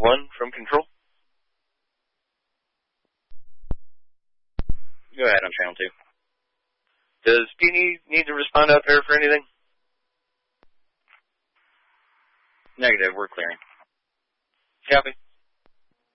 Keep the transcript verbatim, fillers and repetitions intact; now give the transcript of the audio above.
one from Control. Go ahead on channel two. Does P need, need to respond out there for anything? Negative, we're clearing. Copy.